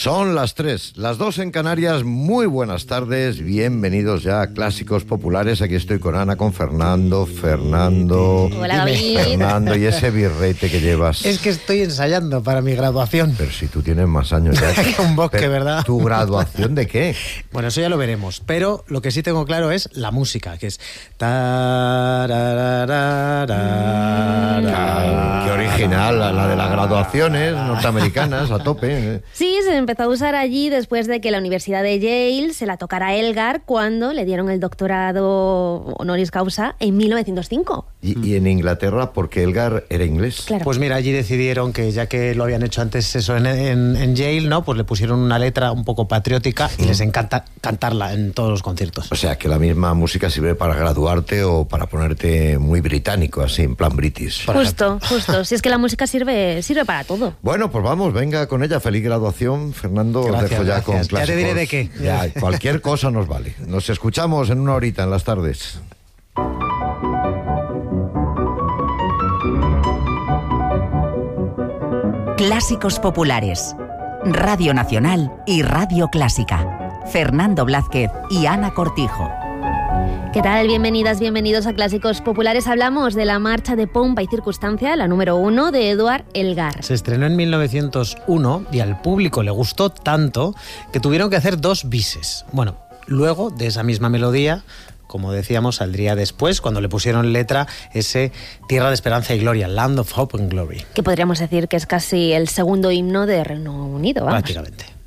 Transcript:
Son las 3, las 2 en Canarias. Muy buenas tardes, bienvenidos ya a Clásicos Populares. Aquí estoy con Ana, con Fernando. Hola, David. Fernando, y ese birrete que llevas. Es que estoy ensayando para mi graduación. Pero si tú tienes más años ya. Un bosque, Pero, ¿verdad? ¿Tu graduación de qué? Bueno, eso ya lo veremos. Pero lo que sí tengo claro es la música, que es... Qué original, la de las graduaciones norteamericanas, a tope. Sí, se empezó a usar allí después de que la Universidad de Yale se la tocara a Elgar cuando le dieron el doctorado honoris causa en 1905. Y en Inglaterra, porque Elgar era inglés. Claro. Pues mira, allí decidieron que ya que lo habían hecho antes eso en Yale, ¿no? Pues le pusieron una letra un poco patriótica y les encanta cantarla en todos los conciertos. O sea, que la misma música sirve para graduarte o para ponerte muy británico, así, en plan british. Justo. Si es que la música sirve para todo. Bueno, pues vamos, venga con ella. Feliz graduación, Fernando. Gracias, os dejo ya con clásicos. Ya te diré de qué. Ya, cualquier cosa nos vale. Nos escuchamos en una horita, en las tardes. Clásicos Populares. Radio Nacional y Radio Clásica. Fernando Blázquez y Ana Cortijo. ¿Qué tal? Bienvenidas, bienvenidos a Clásicos Populares. Hablamos de la marcha de Pompa y Circunstancia, la número 1 de Edward Elgar. Se estrenó en 1901 y al público le gustó tanto que tuvieron que hacer 2 bises. Bueno, luego de esa misma melodía, como decíamos, saldría después, cuando le pusieron letra, ese Tierra de Esperanza y Gloria, Land of Hope and Glory. Que podríamos decir que es casi el segundo himno de Reino Unido, vamos. Prácticamente.